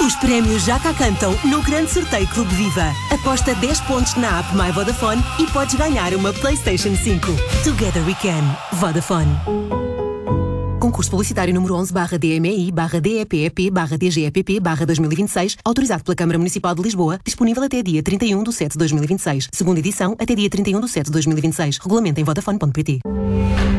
Os prémios já cá cantam no grande sorteio Clube Viva. Aposta 10 pontos na app My Vodafone e podes ganhar uma PlayStation 5. Together we can. Vodafone. Concurso publicitário número 11/DMI/DEPEP/DGEPP/2026, autorizado pela Câmara Municipal de Lisboa, disponível até dia 31/7/2026. Segunda edição até dia 31/7/2026. Regulamento em Vodafone.pt.